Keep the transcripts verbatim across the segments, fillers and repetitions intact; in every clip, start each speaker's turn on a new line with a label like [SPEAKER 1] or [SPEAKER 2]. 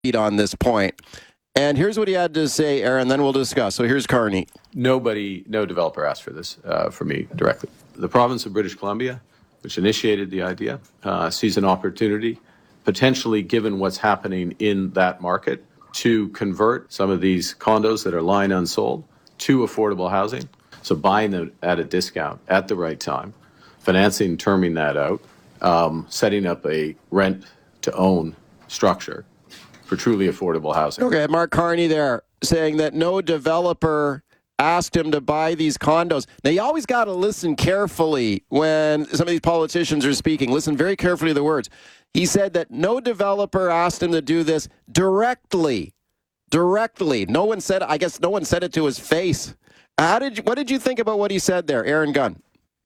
[SPEAKER 1] on this point. And here's what he had to say, Aaron, then we'll discuss. So here's Carney.
[SPEAKER 2] Nobody, no developer asked for this uh, for me directly. The province of British Columbia, which initiated the idea, uh, sees an opportunity, potentially given what's happening in that market, to convert some of these condos that are lying unsold to affordable housing. So buying them at a discount at the right time, financing, terming that out, um, setting up a rent-to-own structure for truly affordable housing.
[SPEAKER 1] Okay, Mark Carney there saying that no developer asked him to buy these condos. Now, you always got to listen carefully when some of these politicians are speaking. Listen very carefully to the words. He said that no developer asked him to do this directly. Directly. No one said, I guess no one said it to his face. How did you, what did you think about what he said there, Aaron Gunn?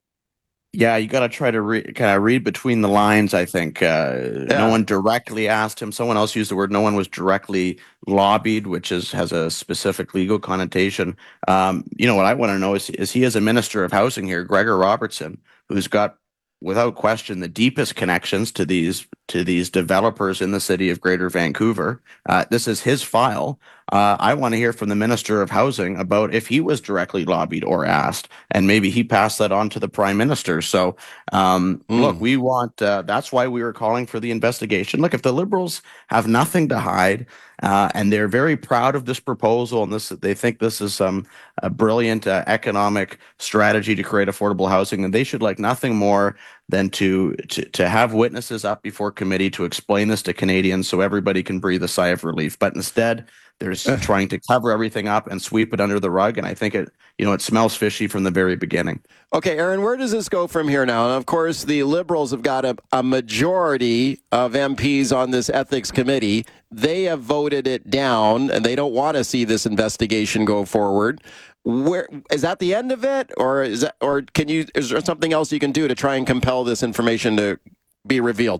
[SPEAKER 3] Yeah, you got to try to re- kind of read between the lines, I think. Uh, yeah. No one directly asked him. Someone else used the word, no one was directly lobbied, which is has a specific legal connotation. Um, you know, what I want to know is, is he as a Minister of Housing here, Gregor Robertson, who's got, without question, the deepest connections to these to these developers in the city of Greater Vancouver. Uh, this is his file. Uh, I want to hear from the Minister of Housing about if he was directly lobbied or asked, and maybe he passed that on to the Prime Minister. So, um, mm. look, we want, uh, that's why we were calling for the investigation. Look, if the Liberals have nothing to hide, uh, and they're very proud of this proposal, and this they think this is some a brilliant uh, economic strategy to create affordable housing, then they should like nothing more than to, to to have witnesses up before committee to explain this to Canadians so everybody can breathe a sigh of relief. But instead, they're just trying to cover everything up and sweep it under the rug, and I think it, you know, it smells fishy from the very beginning.
[SPEAKER 1] Okay, Aaron, where does this go from here now? And of course, the Liberals have got a, a majority of M Ps on this ethics committee. They have voted it down, and they don't want to see this investigation go forward. Where is that the end of it, or is that, or can you? Is there something else you can do to try and compel this information to be revealed?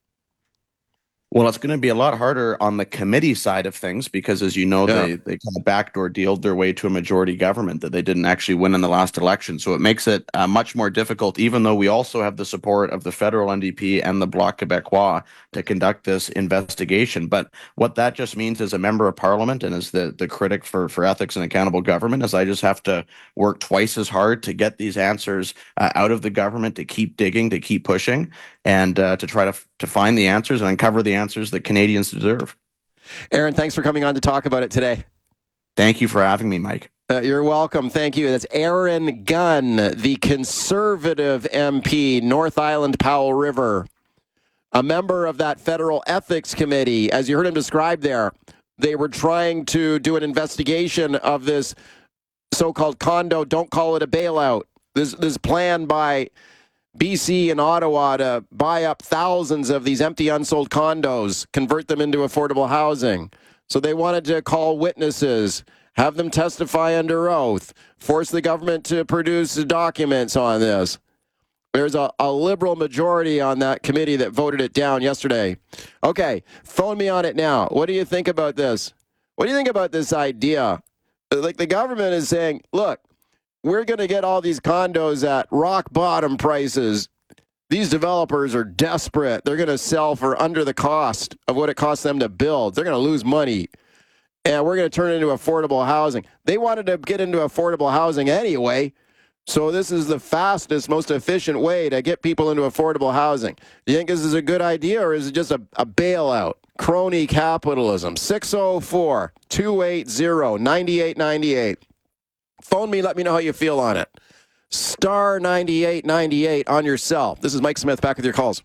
[SPEAKER 3] Well, it's going to be a lot harder on the committee side of things because, as you know, yeah. they, they kind of backdoor dealed their way to a majority government that they didn't actually win in the last election. So it makes it uh, much more difficult, even though we also have the support of the federal N D P and the Bloc Québécois to conduct this investigation. But what that just means as a member of parliament and as the, the critic for, for ethics and accountable government is I just have to work twice as hard to get these answers uh, out of the government, to keep digging, to keep pushing, and uh, to try to, to find the answers and uncover the answers that Canadians deserve.
[SPEAKER 1] Aaron, thanks for coming on to talk about it today.
[SPEAKER 3] Thank you for having me, Mike.
[SPEAKER 1] Uh, you're welcome. Thank you. That's Aaron Gunn, the Conservative M P, North Island Powell River, a member of that federal ethics committee. As you heard him describe there, they were trying to do an investigation of this so-called condo, don't call it a bailout, this, this plan by B C and Ottawa to buy up thousands of these empty, unsold condos, convert them into affordable housing. So they wanted to call witnesses, have them testify under oath, force the government to produce documents on this. There's a, a Liberal majority on that committee that voted it down yesterday. Okay, phone me on it now. What do you think about this? What do you think about this idea? Like, the government is saying, look, we're going to get all these condos at rock bottom prices. These developers are desperate. They're going to sell for under the cost of what it costs them to build. They're going to lose money. And we're going to turn it into affordable housing. They wanted to get into affordable housing anyway. So this is the fastest, most efficient way to get people into affordable housing. Do you think this is a good idea, or is it just a, a bailout? Crony capitalism. six oh four, two eight zero, nine eight nine eight. Phone me, let me know how you feel on it. Star ninety-eight ninety-eight on your cell. This is Mike Smith, back with your calls.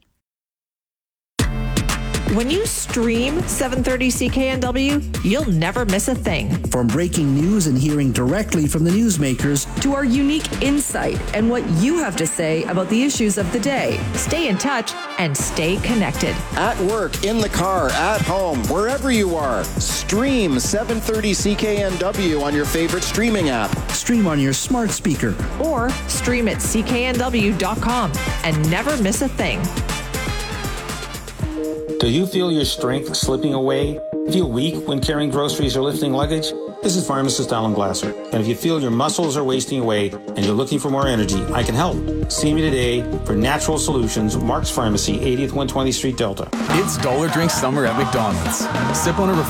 [SPEAKER 4] When you stream seven thirty C K N W, you'll never miss a thing.
[SPEAKER 5] From breaking news and hearing directly from the newsmakers
[SPEAKER 4] to our unique insight and what you have to say about the issues of the day. Stay in touch and stay connected.
[SPEAKER 1] At work, in the car, at home, wherever you are, stream seven thirty C K N W on your favorite streaming app.
[SPEAKER 5] Stream on your smart speaker.
[SPEAKER 4] Or stream at C K N W dot com and never miss a thing.
[SPEAKER 6] Do you feel your strength slipping away? Feel weak when carrying groceries or lifting luggage? This is pharmacist Alan Glasser. And if you feel your muscles are wasting away and you're looking for more energy, I can help. See me today for Natural Solutions, Mark's Pharmacy, eightieth one hundred twentieth Street, Delta.
[SPEAKER 7] It's Dollar Drink Summer at McDonald's. Sip on a